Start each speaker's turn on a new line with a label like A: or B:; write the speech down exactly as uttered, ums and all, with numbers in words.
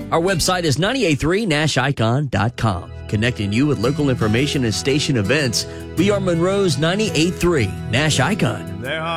A: Our website is nine eight three nash icon dot com. Connecting you with local information and station events, we are Monroe's ninety-eight point three Nash Icon.
B: There are